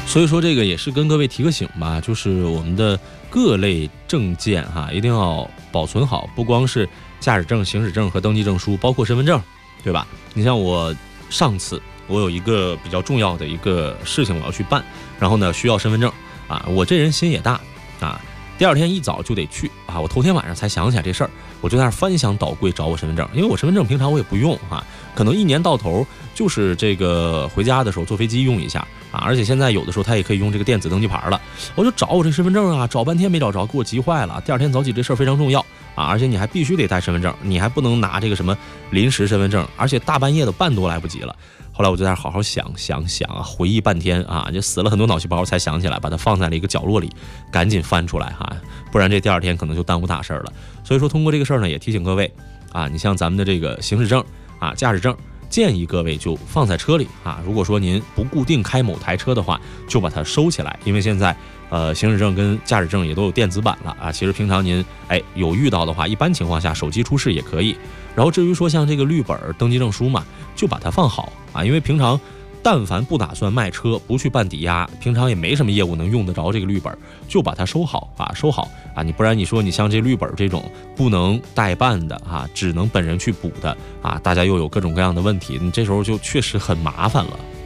所以说这个也是跟各位提个醒吧，就是我们的各类证件一定要保存好，不光是驾驶证、行驶证和登记证书，包括身份证，对吧？你像我上次我有一个比较重要的一个事情我要去办，然后呢需要身份证我这人心也大第二天一早就得去我头天晚上才想起来这事儿，我就在那翻箱倒柜找我身份证，因为我身份证平常我也不用可能一年到头就是这个回家的时候坐飞机用一下而且现在有的时候他也可以用这个电子登记牌了，我就找我这身份证找半天没找着，给我急坏了。第二天早起这事儿非常重要而且你还必须得带身份证，你还不能拿这个什么临时身份证，而且大半夜的办都来不及了。后来我就在那好好想回忆半天就死了很多脑细胞才想起来，把它放在了一个角落里，赶紧翻出来不然这第二天可能就耽误大事了。所以说通过这个事儿呢，也提醒各位你像咱们的这个行驶证驾驶证，建议各位就放在车里如果说您不固定开某台车的话，就把它收起来，因为现在行驶证跟驾驶证也都有电子版了其实平常您有遇到的话，一般情况下手机出示也可以。然后至于说像这个绿本登记证书嘛，就把它放好因为平常但凡不打算卖车，不去办抵押，平常也没什么业务能用得着这个绿本，就把它收好收好你不然你说你像这绿本这种不能代办的只能本人去补的大家又有各种各样的问题，你这时候就确实很麻烦了。